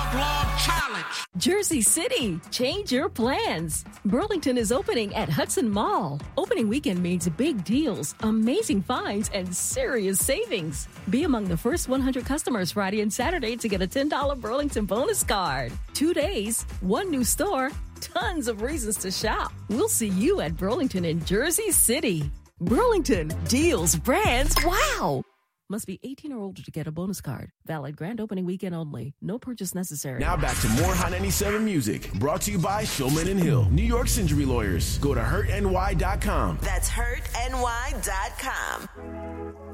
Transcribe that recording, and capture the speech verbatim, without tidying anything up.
Blog Challenge. Jersey City, change your plans. Burlington is opening at Hudson Mall. Opening weekend means big deals, amazing finds, and serious savings. Be among the first one hundred customers Friday and Saturday to get a ten dollars Burlington bonus card. Two days, one new store, tons of reasons to shop. We'll see you at Burlington in Jersey City. Burlington, deals, brands, wow! Must be eighteen or older to get a bonus card. Valid grand opening weekend only. No purchase necessary. Now back to more Hot ninety-seven music. Brought to you by Shulman and Hill, New York's injury lawyers. Go to hurt N Y dot com. That's hurt N Y dot com.